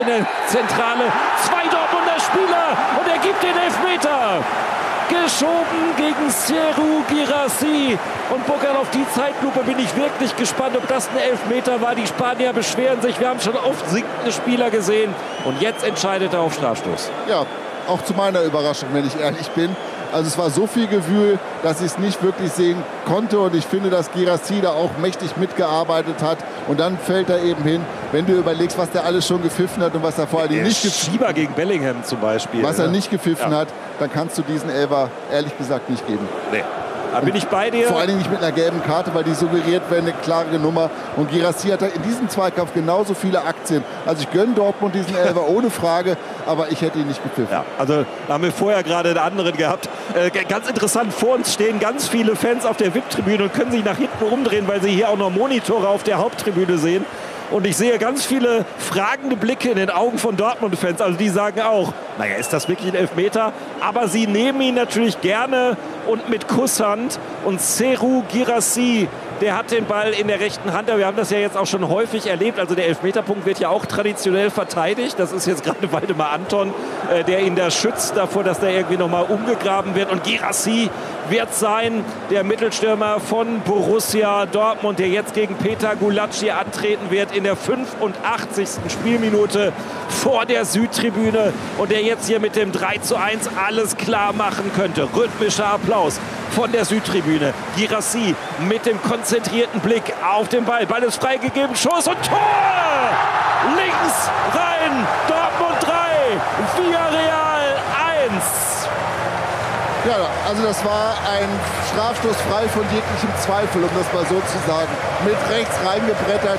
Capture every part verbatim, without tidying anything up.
in der Zentrale, zwei Dortmunder Spieler und er gibt den Elfmeter. Geschoben gegen Serhou Guirassy. Und Burkhard, auf die Zeitlupe bin ich wirklich gespannt, ob das ein Elfmeter war. Die Spanier beschweren sich, wir haben schon oft sinkende Spieler gesehen. Und jetzt entscheidet er auf Strafstoß. Ja, auch zu meiner Überraschung, wenn ich ehrlich bin. Also es war so viel Gewühl, dass ich es nicht wirklich sehen konnte. Und ich finde, dass Guirassy da auch mächtig mitgearbeitet hat. Und dann fällt er eben hin. Wenn du überlegst, was der alles schon gepfiffen hat und was er vor allem nicht gepfiffen hat. Schieber gegen Bellingham zum Beispiel. Was er ne? nicht gepfiffen ja. hat, dann kannst du diesen Elfer ehrlich gesagt nicht geben. Nee. Da bin ich bei dir. Vor allem nicht mit einer gelben Karte, weil die suggeriert wäre eine klare Nummer. Und Guirassy hat in diesem Zweikampf genauso viele Aktien. Also ich gönne Dortmund diesen Elfer ohne Frage, aber ich hätte ihn nicht gepfiffen. Ja, also da haben wir vorher gerade einen anderen gehabt. Äh, ganz interessant, vor uns stehen ganz viele Fans auf der V I P-Tribüne und können sich nach hinten umdrehen, weil sie hier auch noch Monitore auf der Haupttribüne sehen. Und ich sehe ganz viele fragende Blicke in den Augen von Dortmund-Fans. Also die sagen auch, naja, ist das wirklich ein Elfmeter? Aber sie nehmen ihn natürlich gerne und mit Kusshand. Und Serhou Guirassy, der hat den Ball in der rechten Hand. Wir haben das ja jetzt auch schon häufig erlebt. Also der Elfmeterpunkt wird ja auch traditionell verteidigt. Das ist jetzt gerade Waldemar Anton, äh, der ihn da schützt davor, dass der irgendwie nochmal umgegraben wird. Und Guirassy wird sein, der Mittelstürmer von Borussia Dortmund, der jetzt gegen Peter Gulácsi antreten wird in der fünfundachtzigsten Spielminute vor der Südtribüne und der jetzt hier mit dem drei zu eins alles klar machen könnte. Rhythmischer Applaus von der Südtribüne. Guirassy mit dem konzentrierten Blick auf den Ball. Ball ist freigegeben, Schuss und Tor! Links rein, Dortmund drei, Villarreal eins. Ja, also das war ein Strafstoß frei von jeglichem Zweifel, um das mal so zu sagen. Mit rechts reingebrettert,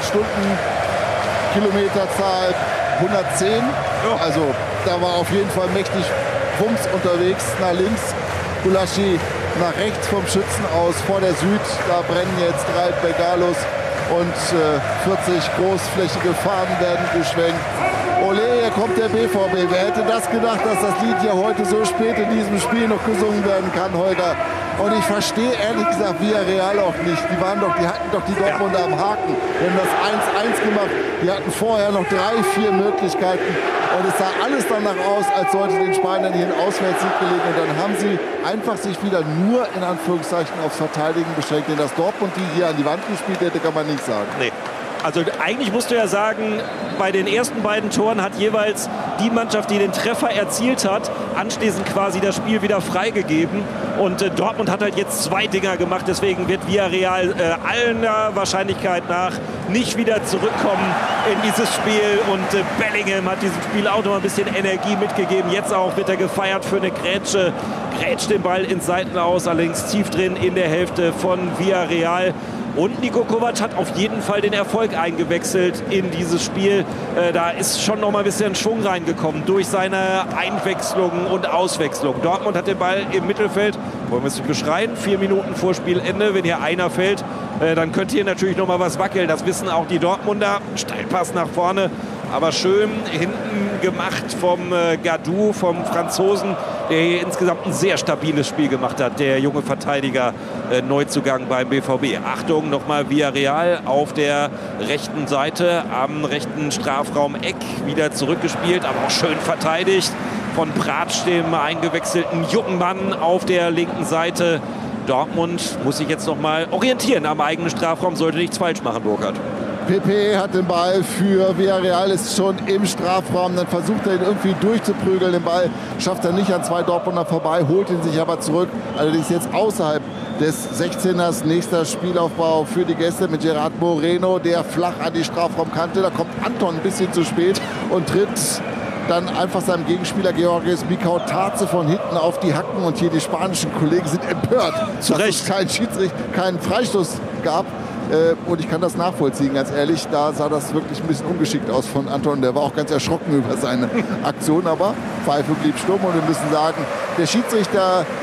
Stundenkilometerzahl hundertzehn. Also da war auf jeden Fall mächtig Wumms unterwegs nach links. Gulácsi nach rechts vom Schützen aus vor der Süd. Da brennen jetzt drei Bengalos und äh, vierzig großflächige Fahnen werden geschwenkt. Ole, hier kommt der B V B. Wer hätte das gedacht, dass das Lied hier heute so spät in diesem Spiel noch gesungen werden kann, Holger? Und ich verstehe ehrlich gesagt Villarreal auch nicht. Die waren doch, die hatten doch die Dortmunder ja. am Haken. Die haben das eins eins gemacht. Die hatten vorher noch drei, vier Möglichkeiten. Und es sah alles danach aus, als sollte den Spaniern hier ein Auswärtssieg gelegen. Und dann haben sie einfach sich wieder nur in Anführungszeichen aufs Verteidigen beschränkt. Denn dass Dortmund die hier an die Wand gespielt hätte, kann man nicht sagen. Nee. Also eigentlich musst du ja sagen, bei den ersten beiden Toren hat jeweils die Mannschaft, die den Treffer erzielt hat, anschließend quasi das Spiel wieder freigegeben. Und äh, Dortmund hat halt jetzt zwei Dinger gemacht. Deswegen wird Villarreal äh, aller Wahrscheinlichkeit nach nicht wieder zurückkommen in dieses Spiel. Und äh, Bellingham hat diesem Spiel auch noch ein bisschen Energie mitgegeben. Jetzt auch wird er gefeiert für eine Grätsche. Grätscht den Ball ins Seitenaus, allerdings tief drin in der Hälfte von Villarreal. Und Niko Kovac hat auf jeden Fall den Erfolg eingewechselt in dieses Spiel. Äh, da ist schon noch mal ein bisschen Schwung reingekommen durch seine Einwechslungen und Auswechslung. Dortmund hat den Ball im Mittelfeld. Wollen wir es beschreien? Vier Minuten vor Spielende. Wenn hier einer fällt, äh, dann könnte hier natürlich noch mal was wackeln. Das wissen auch die Dortmunder. Steilpass nach vorne. Aber schön hinten gemacht vom äh, Gadou, vom Franzosen, der hier insgesamt ein sehr stabiles Spiel gemacht hat. Der junge Verteidiger, äh, Neuzugang beim B V B. Achtung, nochmal Villarreal auf der rechten Seite, am rechten Strafraum-Eck wieder zurückgespielt, aber auch schön verteidigt von Pratsch, dem eingewechselten jungen Mann auf der linken Seite. Dortmund muss sich jetzt nochmal orientieren am eigenen Strafraum, sollte nichts falsch machen, Burkhard. P P hat den Ball für Villarreal, ist schon im Strafraum. Dann versucht er ihn irgendwie durchzuprügeln. Den Ball schafft er nicht an zwei Dortmunder vorbei, holt ihn sich aber zurück. Allerdings jetzt außerhalb des sechzehners. Nächster Spielaufbau für die Gäste mit Gerard Moreno, der flach an die Strafraumkante. Da kommt Anton ein bisschen zu spät und tritt dann einfach seinem Gegenspieler Georgios Mikau-Tarze von hinten auf die Hacken. Und hier die spanischen Kollegen sind empört, zu dass Recht. es keinen Schiedsrichter, keinen Freistoß gab. Und ich kann das nachvollziehen, ganz ehrlich. Da sah das wirklich ein bisschen ungeschickt aus von Anton. Der war auch ganz erschrocken über seine Aktion. Aber Pfeife blieb stumm. Und wir müssen sagen, der Schiedsrichter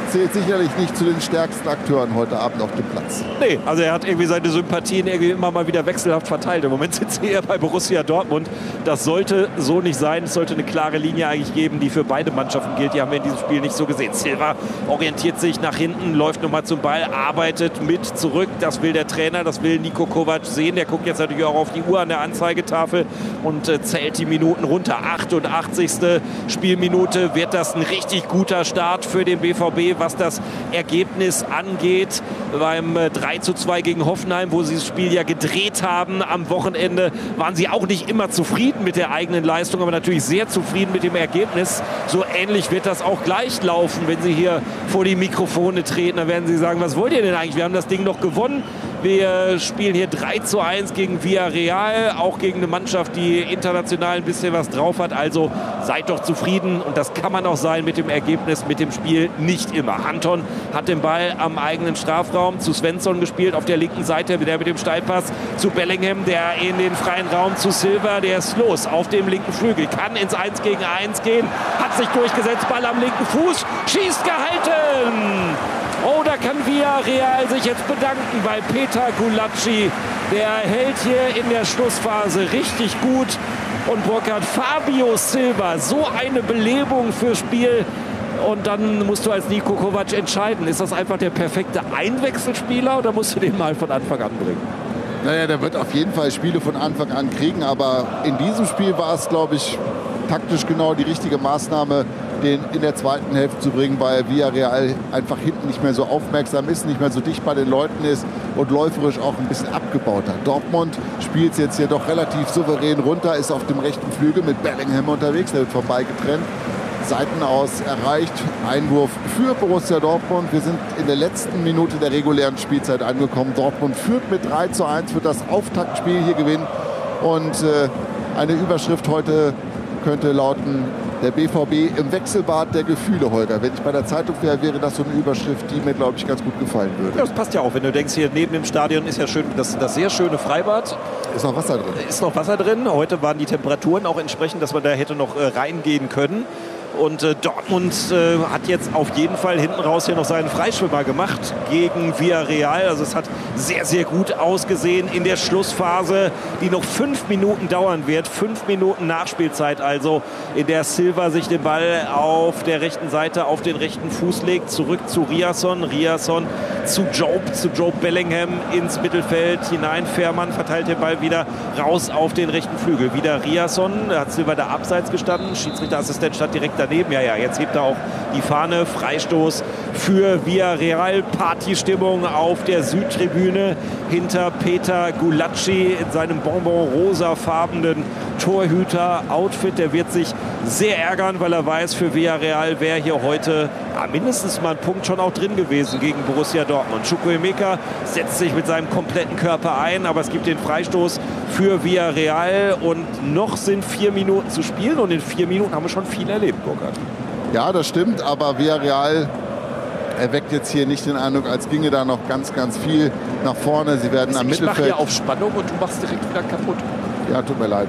zählt sicherlich nicht zu den stärksten Akteuren heute Abend auf dem Platz. Nee, also er hat irgendwie seine Sympathien irgendwie immer mal wieder wechselhaft verteilt. Im Moment sitzt er bei Borussia Dortmund. Das sollte so nicht sein. Es sollte eine klare Linie eigentlich geben, die für beide Mannschaften gilt. Die haben wir in diesem Spiel nicht so gesehen. Silva orientiert sich nach hinten, läuft nochmal zum Ball, arbeitet mit zurück. Das will der Trainer, das will Niko Kovac sehen. Der guckt jetzt natürlich auch auf die Uhr an der Anzeigetafel und äh, zählt die Minuten runter. achtundachtzigste Spielminute wird das ein richtig guter Start für den B V B, was das Ergebnis angeht. Beim äh, drei zu zwei gegen Hoffenheim, wo sie das Spiel ja gedreht haben am Wochenende, waren sie auch nicht immer zufrieden mit der eigenen Leistung, aber natürlich sehr zufrieden mit dem Ergebnis. So ähnlich wird das auch gleich laufen, wenn sie hier vor die Mikrofone treten. Dann werden sie sagen, was wollt ihr denn eigentlich? Wir haben das Ding noch gewonnen. Wir spielen hier drei zu eins gegen Villarreal, auch gegen eine Mannschaft, die international ein bisschen was drauf hat. Also seid doch zufrieden und das kann man auch sein mit dem Ergebnis, mit dem Spiel nicht immer. Anton hat den Ball am eigenen Strafraum zu Svensson gespielt, auf der linken Seite, der mit dem Steilpass zu Bellingham, der in den freien Raum zu Silva, der ist los auf dem linken Flügel, kann ins eins gegen eins gehen, hat sich durchgesetzt, Ball am linken Fuß, schießt gehalten! Oh, da kann Villarreal sich jetzt bedanken bei Peter Gulacsi. Der hält hier in der Schlussphase richtig gut. Und Burkhard, Fabio Silva, so eine Belebung fürs Spiel. Und dann musst du als Niko Kovac entscheiden, ist das einfach der perfekte Einwechselspieler oder musst du den mal von Anfang an bringen? Naja, der wird auf jeden Fall Spiele von Anfang an kriegen. Aber in diesem Spiel war es, glaube ich, taktisch genau die richtige Maßnahme, den in der zweiten Hälfte zu bringen, weil Villarreal einfach hinten nicht mehr so aufmerksam ist, nicht mehr so dicht bei den Leuten ist und läuferisch auch ein bisschen abgebaut hat. Dortmund spielt jetzt hier doch relativ souverän runter, ist auf dem rechten Flügel mit Bellingham unterwegs, der wird vorbeigetrennt. Seiten aus erreicht, Einwurf für Borussia Dortmund. Wir sind in der letzten Minute der regulären Spielzeit angekommen. Dortmund führt mit drei zu eins, wird das Auftaktspiel hier gewinnen. Und äh, eine Überschrift heute könnte lauten: Der B V B im Wechselbad der Gefühle, Holger. Wenn ich bei der Zeitung wäre, wäre das so eine Überschrift, die mir, glaube ich, ganz gut gefallen würde. Ja, das passt ja auch. Wenn du denkst, hier neben dem Stadion ist ja schön das, das sehr schöne Freibad. Ist noch Wasser drin. Ist noch Wasser drin. Heute waren die Temperaturen auch entsprechend, dass man da hätte noch äh, reingehen können. Und äh, Dortmund äh, hat jetzt auf jeden Fall hinten raus hier noch seinen Freischwimmer gemacht gegen Villarreal. Also es hat sehr, sehr gut ausgesehen in der Schlussphase, die noch fünf Minuten dauern wird. Fünf Minuten Nachspielzeit also, in der Silva sich den Ball auf der rechten Seite auf den rechten Fuß legt. Zurück zu Riasson. Riasson zu Job, zu Job Bellingham ins Mittelfeld hinein. Fährmann verteilt den Ball wieder raus auf den rechten Flügel. Wieder Riasson, da hat Silva da abseits gestanden. Schiedsrichterassistent stand direkt daneben. Ja, ja, jetzt hebt er auch die Fahne. Freistoß für Villarreal. Partystimmung auf der Südtribüne hinter Peter Gulacsi in seinem bonbon-rosafarbenen Torhüter-Outfit. Der wird sich sehr ärgern, weil er weiß, für Villarreal wäre hier heute ja, mindestens mal ein Punkt schon auch drin gewesen gegen Borussia Dortmund. Chukwuemeka setzt sich mit seinem kompletten Körper ein, aber es gibt den Freistoß für Villarreal und noch sind vier Minuten zu spielen und in vier Minuten haben wir schon viel erlebt, Burkhard. Ja, das stimmt, aber Villarreal erweckt jetzt hier nicht den Eindruck, als ginge da noch ganz, ganz viel nach vorne. Sie werden am Mittelfeld... Ich mache hier auf Spannung und du machst direkt wieder kaputt. Ja, tut mir leid.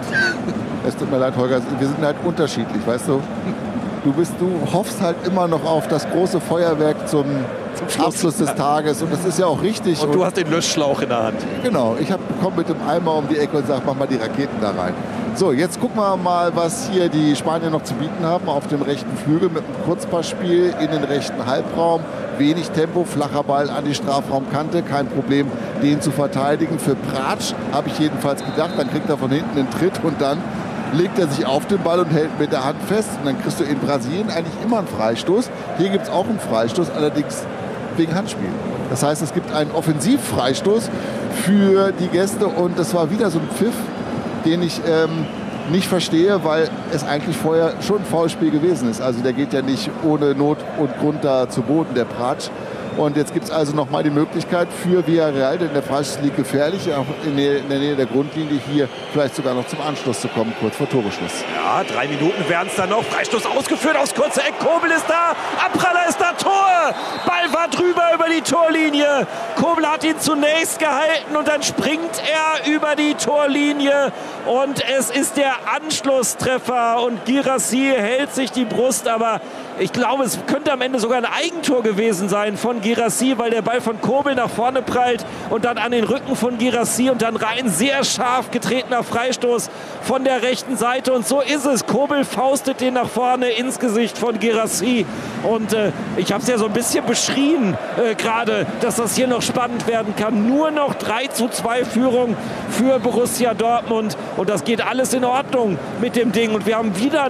Es tut mir leid, Holger. Wir sind halt unterschiedlich, weißt du? Du, bist, du hoffst halt immer noch auf das große Feuerwerk zum, zum Abschluss des Tages. Und das ist ja auch richtig. Und du hast den Löschschlauch in der Hand. Genau. Ich komme mit dem Eimer um die Ecke und sage, mach mal die Raketen da rein. So, jetzt gucken wir mal, was hier die Spanier noch zu bieten haben. Auf dem rechten Flügel mit einem Kurzpassspiel in den rechten Halbraum. Wenig Tempo, flacher Ball an die Strafraumkante. Kein Problem, den zu verteidigen. Für Pratsch habe ich jedenfalls gedacht. Dann kriegt er von hinten einen Tritt und dann legt er sich auf den Ball und hält mit der Hand fest. Und dann kriegst du in Brasilien eigentlich immer einen Freistoß. Hier gibt es auch einen Freistoß, allerdings wegen Handspiel. Das heißt, es gibt einen Offensivfreistoß für die Gäste. Und das war wieder so ein Pfiff, den ich ähm, nicht verstehe, weil es eigentlich vorher schon ein Foulspiel gewesen ist. Also der geht ja nicht ohne Not und Grund da zu Boden, der Pratsch. Und jetzt gibt es also nochmal die Möglichkeit für Villarreal, denn der Freistoß liegt gefährlich, auch in der Nähe der Grundlinie, hier vielleicht sogar noch zum Anschluss zu kommen, kurz vor Toreschluss. Ja, drei Minuten werden es dann noch. Freistoß ausgeführt aufs kurze Eck. Kobel ist da. Abpraller ist da. Tor. Ball war drüber über die Torlinie. Kobel hat ihn zunächst gehalten und dann springt er über die Torlinie. Und es ist der Anschlusstreffer. Und Guirassy hält sich die Brust. Aber ich glaube, es könnte am Ende sogar ein Eigentor gewesen sein von Guirassy, weil der Ball von Kobel nach vorne prallt und dann an den Rücken von Guirassy und dann rein sehr scharf getretener Freistoß von der rechten Seite. Und so ist es. Kobel faustet den nach vorne ins Gesicht von Guirassy. Und äh, ich habe es ja so ein bisschen beschrien äh, gerade, dass das hier noch spannend werden kann. Nur noch drei zu zwei Führung für Borussia Dortmund. Und das geht alles in Ordnung mit dem Ding. Und wir haben wieder